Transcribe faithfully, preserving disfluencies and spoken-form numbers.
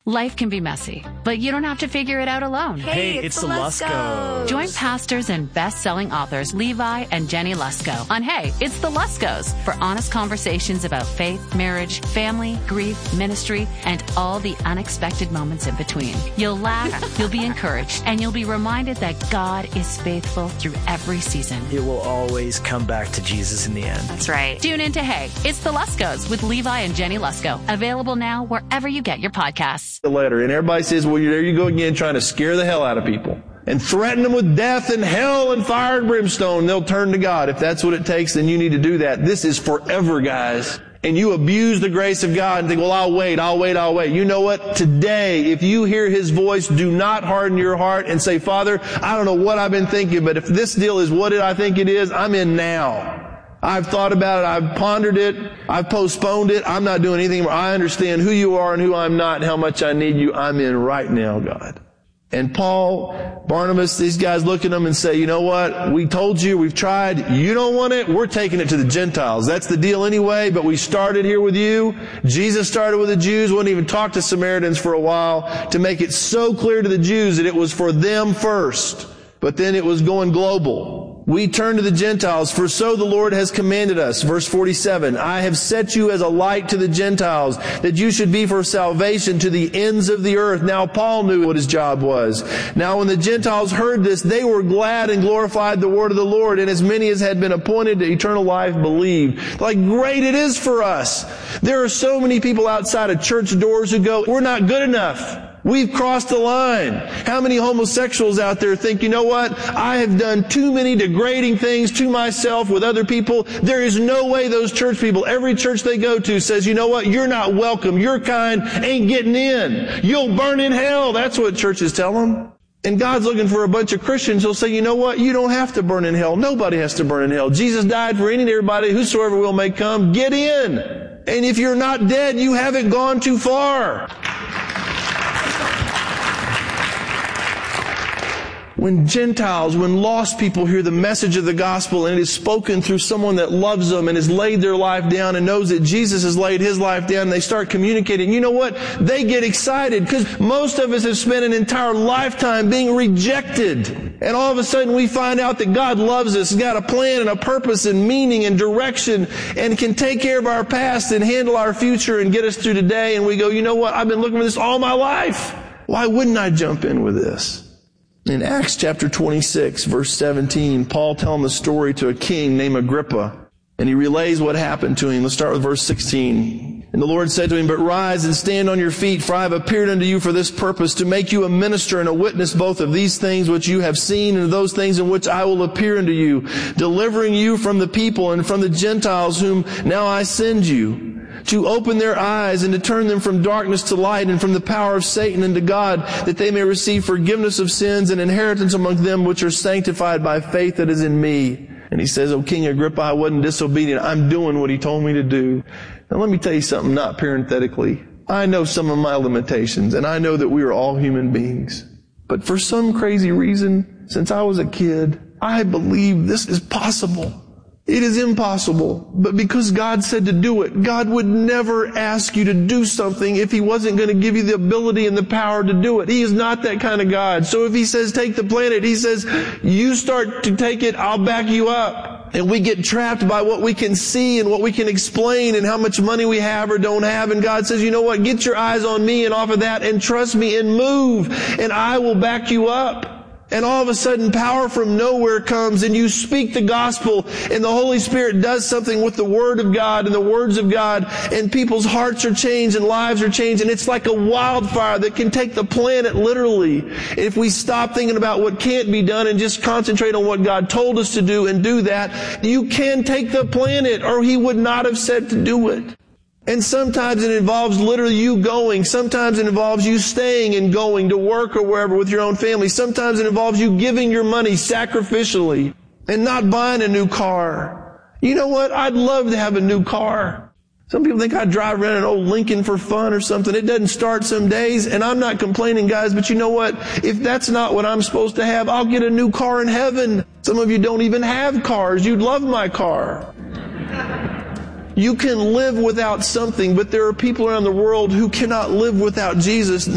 Life can be messy, but you don't have to figure it out alone. Hey, it's, it's the Luskos. Join pastors and best-selling authors Levi and Jenny Lusko on Hey, It's the Luskos for honest conversations about faith, marriage, family, grief, ministry, and all the unexpected moments in between. You'll laugh, you'll be encouraged, and you'll be reminded that God is faithful through every season. It will always come back to Jesus in the end. That's right. Tune in to Hey, It's the Luskos with Levi and Jenny Lusko. Available now wherever you get your podcasts. The letter, and everybody says, well, there you go again, trying to scare the hell out of people and threaten them with death and hell and fire and brimstone. They'll turn to God. If that's what it takes, then you need to do that. This is forever, guys. And you abuse the grace of God and think, well, I'll wait, I'll wait, I'll wait. You know what? Today, if you hear His voice, do not harden your heart and say, Father, I don't know what I've been thinking, but if this deal is what I think it is, I'm in now. I've thought about it. I've pondered it. I've postponed it. I'm not doing anything more. I understand who you are and who I'm not and how much I need you. I'm in right now, God. And Paul, Barnabas, these guys look at them and say, you know what? We told you, we've tried. You don't want it. We're taking it to the Gentiles. That's the deal anyway, but we started here with you. Jesus started with the Jews, wouldn't even talk to Samaritans for a while to make it so clear to the Jews that it was for them first. But then it was going global. We turn to the Gentiles, for so the Lord has commanded us. Verse forty-seven, I have set you as a light to the Gentiles, that you should be for salvation to the ends of the earth. Now Paul knew what his job was. Now when the Gentiles heard this, they were glad and glorified the word of the Lord, and as many as had been appointed to eternal life believed. Like, great it is for us. There are so many people outside of church doors who go, we're not good enough. We've crossed the line. How many homosexuals out there think, you know what? I have done too many degrading things to myself with other people. There is no way those church people, every church they go to says, you know what? You're not welcome. Your kind ain't getting in. You'll burn in hell. That's what churches tell them. And God's looking for a bunch of Christians who'll say, you know what? You don't have to burn in hell. Nobody has to burn in hell. Jesus died for any and everybody. Whosoever will may come. Get in. And if you're not dead, you haven't gone too far. When Gentiles, when lost people hear the message of the gospel and it is spoken through someone that loves them and has laid their life down and knows that Jesus has laid His life down, and they start communicating, you know what? They get excited because most of us have spent an entire lifetime being rejected. And all of a sudden we find out that God loves us, has got a plan and a purpose and meaning and direction and can take care of our past and handle our future and get us through today. And we go, you know what? I've been looking for this all my life. Why wouldn't I jump in with this? In Acts chapter twenty-six, verse seventeen, Paul telling the story to a king named Agrippa, and he relays what happened to him. Let's start with verse sixteen. And the Lord said to him, but rise and stand on your feet, for I have appeared unto you for this purpose, to make you a minister and a witness both of these things which you have seen and of those things in which I will appear unto you, delivering you from the people and from the Gentiles whom now I send you, to open their eyes and to turn them from darkness to light and from the power of Satan unto God, that they may receive forgiveness of sins and inheritance among them which are sanctified by faith that is in me. And he says, O King Agrippa, I wasn't disobedient. I'm doing what he told me to do. Now let me tell you something, not parenthetically. I know some of my limitations, and I know that we are all human beings. But for some crazy reason, since I was a kid, I believe this is possible. It is impossible, but because God said to do it, God would never ask you to do something if He wasn't going to give you the ability and the power to do it. He is not that kind of God. So if He says take the planet, He says you start to take it, I'll back you up. And we get trapped by what we can see and what we can explain and how much money we have or don't have. And God says, you know what, get your eyes on me and off of that and trust me and move, and I will back you up. And all of a sudden power from nowhere comes and you speak the gospel and the Holy Spirit does something with the Word of God and the words of God, and people's hearts are changed and lives are changed, and it's like a wildfire that can take the planet literally. If we stop thinking about what can't be done and just concentrate on what God told us to do and do that, you can take the planet, or He would not have said to do it. And sometimes it involves literally you going. Sometimes it involves you staying and going to work or wherever with your own family. Sometimes it involves you giving your money sacrificially and not buying a new car. You know what? I'd love to have a new car. Some people think I drive around an old Lincoln for fun or something. It doesn't start some days, and I'm not complaining, guys, but you know what? If that's not what I'm supposed to have, I'll get a new car in heaven. Some of you don't even have cars. You'd love my car. You can live without something, but there are people around the world who cannot live without Jesus.